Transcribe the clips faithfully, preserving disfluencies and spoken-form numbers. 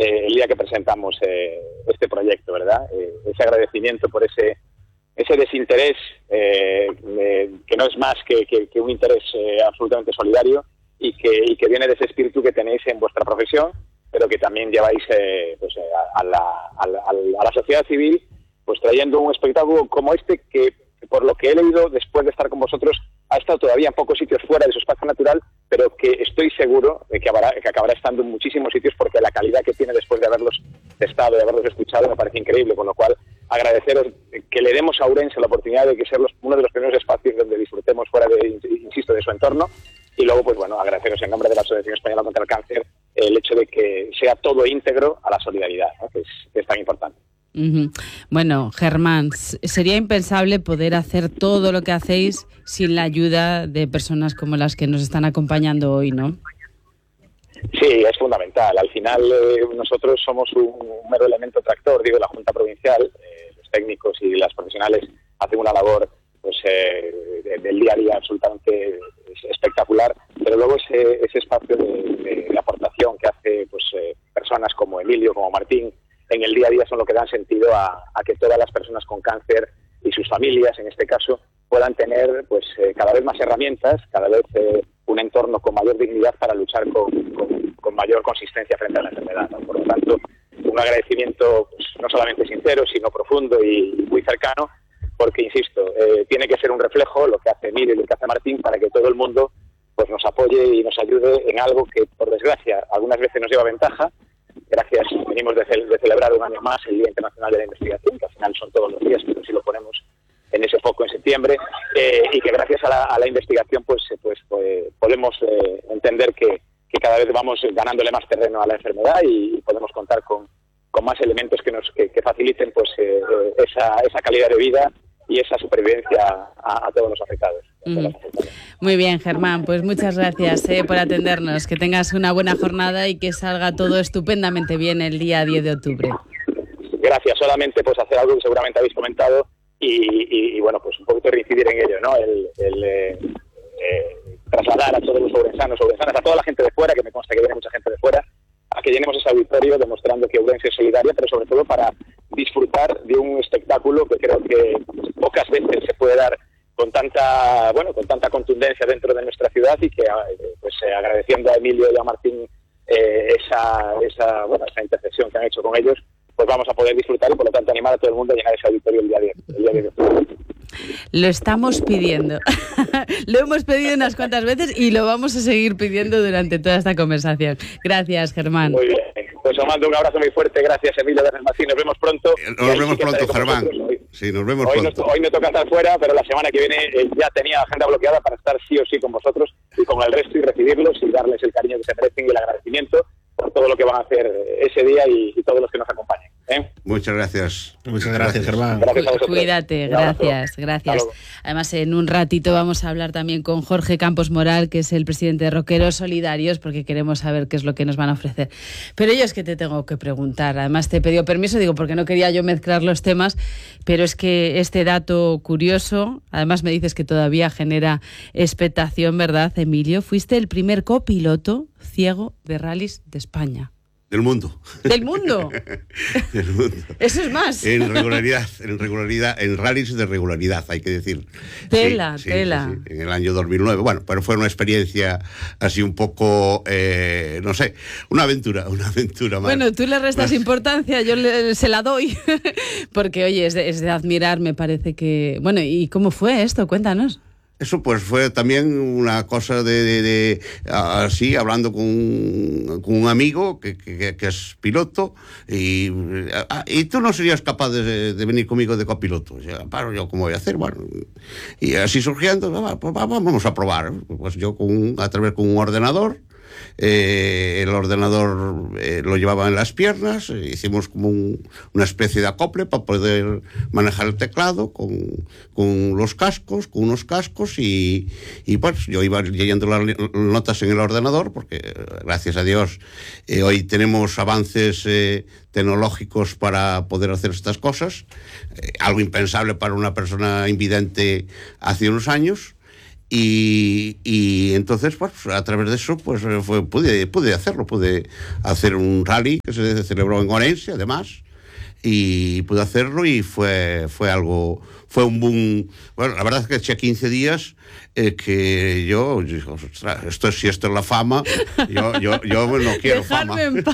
eh, el día que presentamos eh, este proyecto, ¿verdad? Eh, ese agradecimiento por ese ese desinterés, eh, eh, que no es más que, que, que un interés eh, absolutamente solidario y que, y que viene de ese espíritu que tenéis en vuestra profesión, pero que también lleváis eh, pues, eh, a, la, a, la, a la sociedad civil, pues trayendo un espectáculo como este que, por lo que he leído después de estar con vosotros, ha estado todavía en pocos sitios fuera de su espacio natural, pero que estoy seguro de que acabará, que acabará estando en muchísimos sitios, porque la calidad que tiene después de haberlos testado, de haberlos escuchado, me parece increíble, con lo cual agradeceros que le demos a Ourense la oportunidad de que sea los, uno de los primeros espacios donde disfrutemos fuera de, insisto, de su entorno, y luego, pues bueno, agradeceros en nombre de la Asociación Española contra el Cáncer el hecho de que sea todo íntegro a la solidaridad, ¿no? que, es, que es tan importante. Uh-huh. Bueno, Germán, sería impensable poder hacer todo lo que hacéis sin la ayuda de personas como las que nos están acompañando hoy, ¿no? Sí, es fundamental. Al final eh, nosotros somos un, un mero elemento tractor, digo, la Junta Provincial, eh, los técnicos y las profesionales hacen una labor pues eh, de, del día a día absolutamente espectacular, pero luego ese, ese espacio de, de, de aportación que hace pues eh, personas como Emilio, como Martín, en el día a día son lo que dan sentido a, a que todas las personas con cáncer y sus familias, en este caso, puedan tener pues eh, cada vez más herramientas, cada vez eh, un entorno con mayor dignidad para luchar con, con, con mayor consistencia frente a la enfermedad, ¿no? Por lo tanto, un agradecimiento pues, no solamente sincero, sino profundo y muy cercano, porque, insisto, eh, tiene que ser un reflejo lo que hace Emilio y lo que hace Martín para que todo el mundo pues nos apoye y nos ayude en algo que, por desgracia, algunas veces nos lleva ventaja. Gracias, venimos de, ce- de celebrar un año más el Día Internacional de la Investigación, que al final son todos los días, pero sí lo ponemos en ese foco en septiembre, eh, y que gracias a la, a la investigación pues, pues, pues podemos eh, entender que, que cada vez vamos ganándole más terreno a la enfermedad y, y podemos contar con, con más elementos que nos que, que faciliten pues eh, esa, esa calidad de vida y esa supervivencia a, a todos los afectados. Mm. Todos los afectados. Muy bien, Germán, pues muchas gracias eh, por atendernos, que tengas una buena jornada y que salga todo estupendamente bien el día diez de octubre. Gracias, solamente pues hacer algo que seguramente habéis comentado y, y, y bueno, pues un poquito reincidir en ello, ¿no? El, el eh, eh, trasladar a todos los ourensanos, ourensanas, a toda la gente de fuera, que me consta que viene mucha gente de fuera, a que llenemos ese auditorio demostrando que Ourense es solidaria, pero sobre todo para disfrutar de un espectáculo que creo que pocas veces se puede dar con tanta, bueno, con tanta contundencia dentro de nuestra ciudad, y que pues eh, agradeciendo a Emilio y a Martín eh, esa, esa, bueno, esa intercesión que han hecho con ellos, pues vamos a poder disfrutar y por lo tanto animar a todo el mundo a llenar ese auditorio el día diez. El día diez. Lo estamos pidiendo. Lo hemos pedido unas cuantas veces y lo vamos a seguir pidiendo durante toda esta conversación. Gracias, Germán. Muy bien. Pues os mando un abrazo muy fuerte. Gracias, Emilio. Gracias, Martín. Nos vemos pronto. Nos vemos pronto, Germán. Sí, nos vemos hoy pronto. No, hoy me toca estar fuera, pero la semana que viene eh, ya tenía la agenda bloqueada para estar sí o sí con vosotros y con el resto y recibirlos y darles el cariño que se merecen y el agradecimiento por todo lo que van a hacer ese día y, y todos los que nos acompañen. ¿eh? Muchas gracias. Muchas gracias, Germán. Gracias a vosotros. Cuídate, gracias, gracias. Además, en un ratito vamos a hablar también con Jorge Campos Moral, que es el presidente de Rockeros Solidarios, porque queremos saber qué es lo que nos van a ofrecer. Pero yo es que te tengo que preguntar, además te he pedido permiso, digo, porque no quería yo mezclar los temas, pero es que este dato curioso, además me dices que todavía genera expectación, ¿verdad, Emilio? Fuiste el primer copiloto ciego de rallies de España. Del mundo. ¿Del mundo? Del mundo. Eso es más. En regularidad, en regularidad, en rallies de regularidad, hay que decir. Tela, sí, sí, tela. Sí, sí, en el año dos mil nueve. Bueno, pero fue una experiencia así un poco, eh, no sé, una aventura, una aventura más. Bueno, tú le restas más. importancia, yo le, se la doy. Porque, oye, es de, es de admirar, me parece que... Bueno, ¿y cómo fue esto? Cuéntanos. Eso pues fue también una cosa de, de, de así, hablando con, con un amigo que, que, que es piloto, y, y tú no serías capaz de, de venir conmigo de copiloto. O sea, paro, yo cómo voy a hacer, bueno, y así surgiendo, pues vamos a probar. Pues yo con, a través con un ordenador, eh, el ordenador eh, lo llevaba en las piernas, hicimos como un, una especie de acople para poder manejar el teclado con, con los cascos, con unos cascos, y, y pues yo iba leyendo las notas en el ordenador, porque gracias a Dios eh, hoy tenemos avances eh, tecnológicos para poder hacer estas cosas, eh, algo impensable para una persona invidente hace unos años. Y, y entonces, pues a través de eso, pues fue, pude, pude hacerlo, pude hacer un rally que se celebró en Orense, además, y pude hacerlo y fue, fue algo, fue un boom. Bueno, la verdad es que eché quince días eh, que yo, yo ostras, esto, si esto es la fama, yo, yo, yo no quiero Dejarme fama. En paz.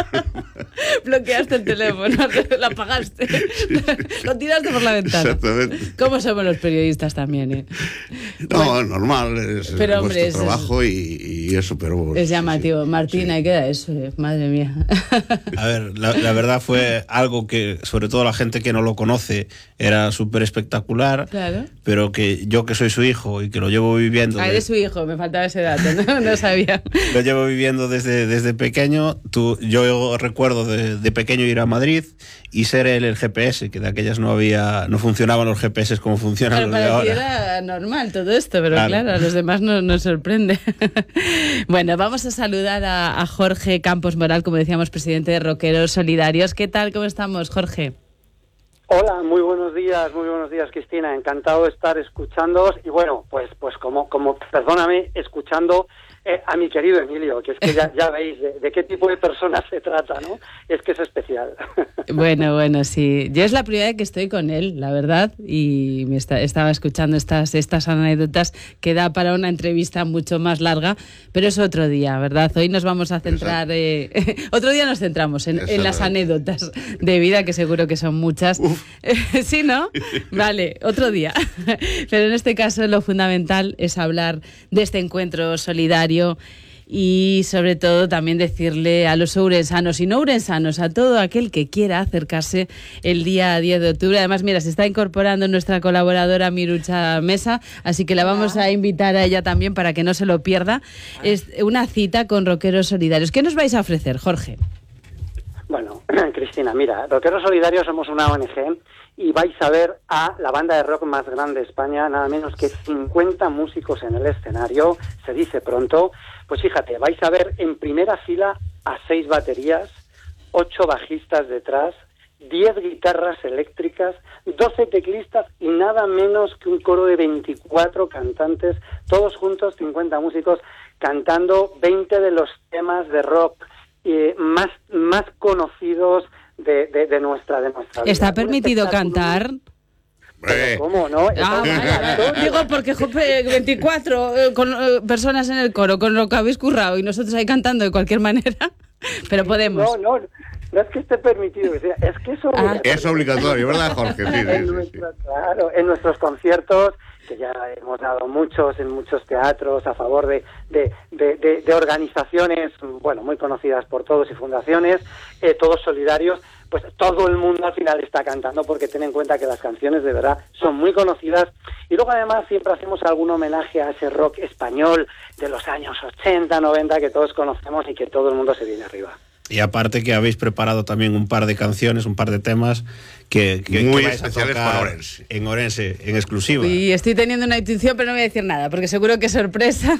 Bloqueaste el teléfono, lo apagaste, lo tiraste por la ventana. Exactamente. ¿Cómo somos los periodistas también? Eh? No, Bueno, normal, es, pero, es hombre, vuestro es, trabajo y, y eso, pero... Es llamativo. Sí, sí, Martina, sí. ¿y qué era eso? Eh? Madre mía. A ver, la, la verdad fue algo que, sobre todo la gente que no lo conoce, era súper espectacular, Claro. pero que yo que soy su hijo y que lo llevo viviendo... Ah, de- eres su hijo, me faltaba ese dato, no, no sabía. Lo llevo viviendo desde, desde pequeño. Tú, yo recuerdo de, de pequeño ir a Madrid y ser el, el G P S, que de aquellas no había, no funcionaban los G P S como funcionan Claro, los de para ti ahora. era normal todo esto, pero Claro. claro, a los demás no- nos sorprende. Bueno, vamos a saludar a, a Jorge Campos Moral, como decíamos, presidente de Rockeros Solidarios. ¿Qué tal? ¿Cómo estamos, Jorge? Hola, muy buenos días, muy buenos días, Cristina. Encantado de estar escuchándoos y bueno, pues pues como como perdóname, escuchando eh, a mi querido Emilio, que es que ya, ya veis de, de qué tipo de persona se trata, ¿no? Es que es especial. Bueno, bueno, sí. Yo es la primera vez que estoy con él, la verdad, y me está- estaba escuchando estas, estas anécdotas que da para una entrevista mucho más larga, pero es otro día, ¿verdad? Hoy nos vamos a centrar... Eh, otro día nos centramos en, en las anécdotas de vida, que seguro que son muchas. Sí, ¿no? Vale, otro día. Pero en este caso lo fundamental es hablar de este encuentro solidario y sobre todo también decirle a los ourensanos y no ourensanos, a todo aquel que quiera acercarse el día diez de octubre. Además, mira, se está incorporando nuestra colaboradora Mirucha Mesa, así que la vamos a invitar a ella también para que no se lo pierda. Es una cita con Rockeros Solidarios. ¿Qué nos vais a ofrecer, Jorge? Bueno, Cristina, mira, Rockeros Solidarios somos una O N G y vais a ver a la banda de rock más grande de España, nada menos que cincuenta músicos en el escenario, se dice pronto. Pues fíjate, vais a ver en primera fila a seis baterías, ocho bajistas detrás, diez guitarras eléctricas, doce teclistas y nada menos que un coro de veinticuatro cantantes, todos juntos, cincuenta músicos, cantando veinte de los temas de rock eh, más, más conocidos de, de, de nuestra de nuestra vida. ¿Está Un permitido espectáculo- cantar? Pero ¿cómo no? Ah, Eso- vale, vale. Digo, porque jope, veinticuatro eh, con, eh, personas en el coro, con lo que habéis currado y nosotros ahí cantando de cualquier manera, pero podemos. No, no, no es que esté permitido, es que es obligatorio. Es obligatorio, ¿verdad, Jorge? Sí, sí, En sí, sí. nuestro- claro, en nuestros conciertos, que ya hemos dado muchos en muchos teatros a favor de, de, de, de, de organizaciones, bueno, muy conocidas por todos y fundaciones, eh, todos solidarios, pues todo el mundo al final está cantando, porque ten en cuenta que las canciones de verdad son muy conocidas. Y luego además siempre hacemos algún homenaje a ese rock español de los años ochenta, noventa que todos conocemos y que todo el mundo se viene arriba. Y aparte que habéis preparado también un par de canciones, un par de temas que, que, Muy que vais a especiales tocar para Orense. en Orense, en exclusiva. Y estoy teniendo una intuición, pero no voy a decir nada, porque seguro que es sorpresa.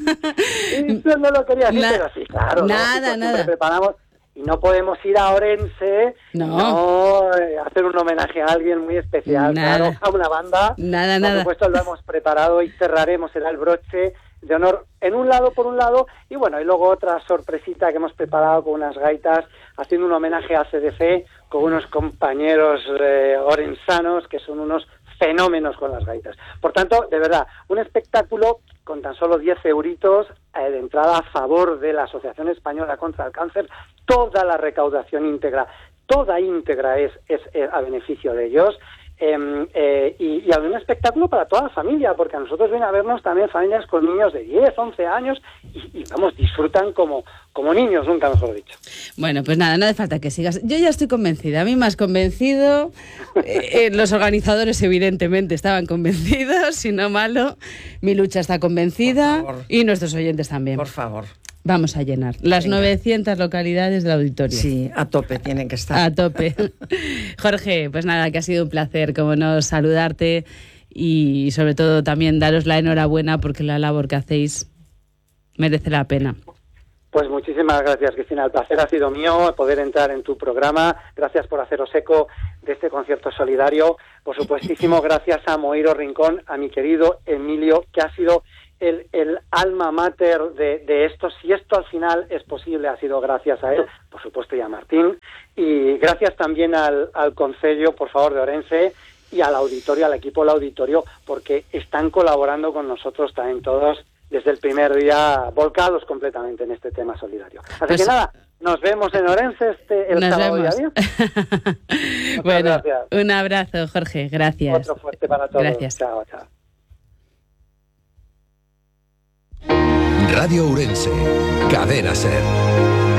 Eso no lo quería decir, Na- pero sí, claro. nada, lógico, siempre nada. preparamos y no podemos ir a Orense No. no eh, hacer un homenaje a alguien muy especial, Nada. claro, a una banda. Nada, Por nada. supuesto lo hemos preparado y cerraremos, será el broche de honor en un lado, por un lado, y bueno, y luego otra sorpresita que hemos preparado con unas gaitas, haciendo un homenaje a C D C con unos compañeros eh, orensanos que son unos fenómenos con las gaitas. Por tanto, de verdad, un espectáculo con tan solo diez euritos eh, de entrada a favor de la Asociación Española contra el Cáncer, toda la recaudación íntegra, toda íntegra es, es, eh, a beneficio de ellos. Eh, eh, y, y un espectáculo para toda la familia, porque a nosotros vienen a vernos también familias con niños de diez, once años y, y vamos, disfrutan como, como niños, nunca mejor dicho. Bueno, pues nada, no hace falta que sigas. Yo ya estoy convencida, a mí me has convencido, eh, eh, los organizadores evidentemente estaban convencidos, si no malo, mi lucha está convencida Por favor. y nuestros oyentes también. Por favor. Vamos a llenar las Venga. novecientas localidades del auditorio. Sí, a tope tienen que estar. A tope. Jorge, pues nada, que ha sido un placer, como no, saludarte y sobre todo también daros la enhorabuena porque la labor que hacéis merece la pena. Pues muchísimas gracias, Cristina. El placer ha sido mío poder entrar en tu programa. Gracias por haceros eco de este concierto solidario. Por supuestísimo, gracias a Moiro Rincón, a mi querido Emilio, que ha sido el, el alma mater de, de esto. Si esto al final es posible, ha sido gracias a él, por supuesto, y a Martín, y gracias también al, al Concello, por favor, de Orense, y al auditorio, al equipo del auditorio, porque están colaborando con nosotros también todos desde el primer día, volcados completamente en este tema solidario. Así pues, que nada, nos vemos en Orense este, el nos sábado vemos. día diez. Bueno, gracias. Un abrazo, Jorge, gracias. Otro fuerte para todos. Gracias. Chao, chao. Radio Ourense, Cadena Ser.